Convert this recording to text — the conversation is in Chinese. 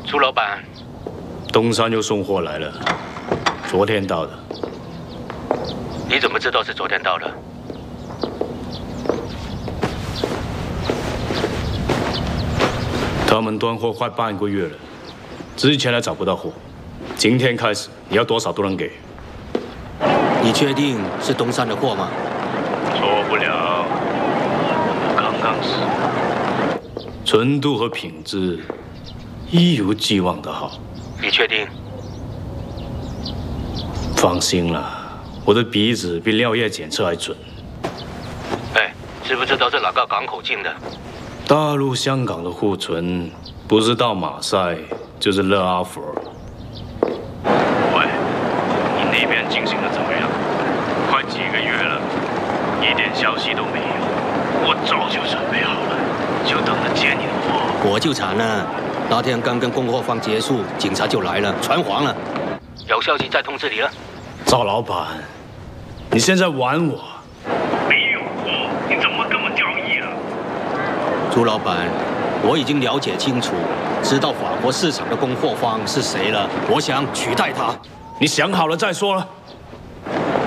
朱老板， 东山又送货来了，昨天到的。 你怎么知道是昨天到的？ 他们端货快半个月了，之前还找不到货，今天开始你要多少都能给。 你确定是东山的货吗？ 错不了，刚刚是。纯度和品质一如既往的好。 你确定？ 放心了，我的鼻子比尿液检测还准。 哎，知不知道是哪个港口进的？ 大陆、香港的库存，不是到马赛，就是勒阿弗尔。喂，你那边进行的怎么样？快几个月了，一点消息都没有。我早就准备好了，就等着接你的货。 我就惨了，那天刚跟供货方结束，警察就来了，船黄了。 有消息再通知你了。 赵老板，你现在玩我？ 没有货，你怎么这么交易了？ 朱老板，我已经了解清楚，知道法国市场的供货方是谁了。我想取代他。 你想好了再说了。